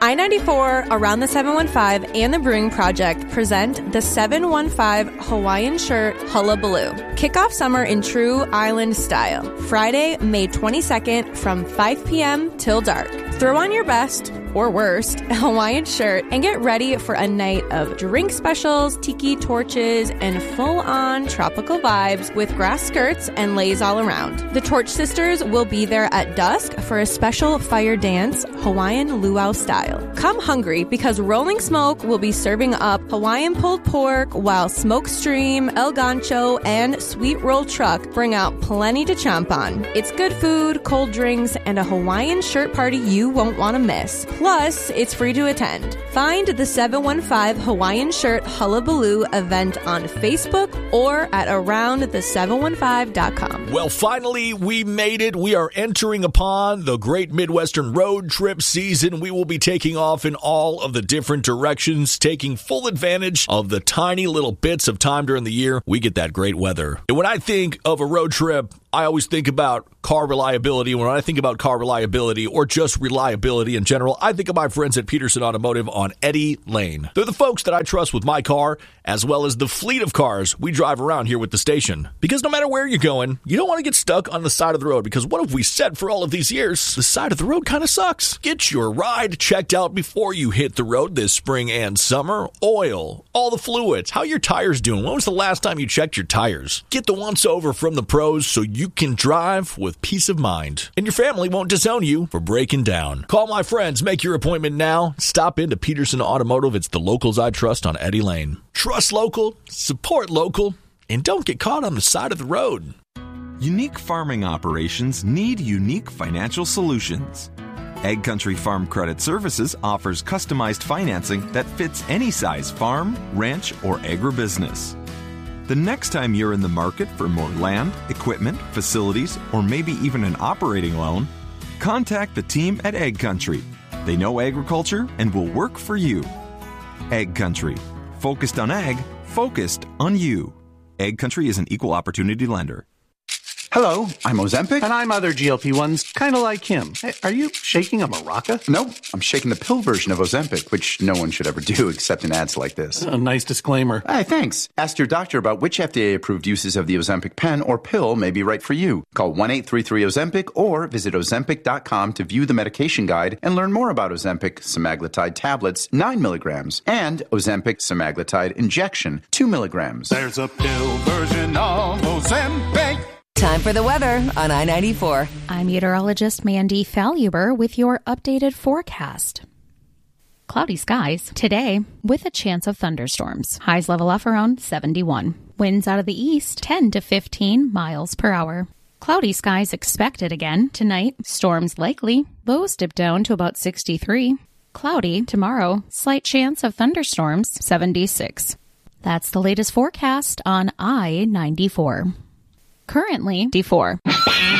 I-94, Around the 715, and the Brewing Project present the 715 Hawaiian Shirt Hullabaloo. Kick off summer in true island style. Friday, May 22nd from 5 p.m. till dark. Throw on your best, or worst, Hawaiian shirt and get ready for a night of drink specials, tiki torches, and full-on tropical vibes with grass skirts and leis all around. The Torch Sisters will be there at dusk for a special fire dance, Hawaiian luau style. Come hungry because Rolling Smoke will be serving up Hawaiian pulled pork while Smokestream, El Gancho, and Sweet Roll Truck bring out plenty to chomp on. It's good food, cold drinks, and a Hawaiian shirt party you won't want to miss. Plus, it's free to attend. Find the 715 Hawaiian Shirt Hullabaloo event on Facebook or at aroundthe715.com. Well, finally, we made it. We are entering upon the Great Midwestern Road Trip season. We will be taking off in all of the different directions, taking full advantage of the tiny little bits of time during the year we get that great weather. And when I think of a road trip, I always think about car reliability. When I think about car reliability or just reliability in general, I think of my friends at Peterson Automotive on Eddy Lane. They're the folks that I trust with my car, as well as the fleet of cars we drive around here with the station. Because no matter where you're going, you don't want to get stuck on the side of the road, because what have we said for all of these years? The side of the road kind of sucks. Get your ride checked out before you hit the road this spring and summer. Oil, all the fluids, how your tires doing? When was the last time you checked your tires? Get the once over from the pros so you can drive with peace of mind. And your family won't disown you for breaking down. Call my friends. Make your appointment now. Stop into Peterson Automotive. It's the locals I trust on Eddy Lane. Trust local, support local, and don't get caught on the side of the road. Unique farming operations need unique financial solutions. Ag Country Farm Credit Services offers customized financing that fits any size farm, ranch, or agribusiness. The next time you're in the market for more land, equipment, facilities, or maybe even an operating loan, contact the team at Ag Country. They know agriculture and will work for you. Ag Country. Focused on ag, focused on you. Ag Country is an equal opportunity lender. Hello, I'm Ozempic. And I'm other GLP-1s, kind of like him. Hey, are you shaking a maraca? No, I'm shaking the pill version of Ozempic, which no one should ever do except in ads like this. A nice disclaimer. Hey, thanks. Ask your doctor about which FDA-approved uses of the Ozempic pen or pill may be right for you. Call 1-833-OZEMPIC or visit Ozempic.com to view the medication guide and learn more about Ozempic semaglutide tablets, 9 milligrams, and Ozempic semaglutide injection, 2 milligrams. There's a pill version of Ozempic. Time for the weather on I-94. I'm meteorologist Mandy Faluber with your updated forecast. Cloudy skies today with a chance of thunderstorms. Highs level off around 71. Winds out of the east 10 to 15 miles per hour. Cloudy skies expected again tonight. Storms likely. Lows dip down to about 63. Cloudy tomorrow. Slight chance of thunderstorms 76. That's the latest forecast on I-94. Currently, D4.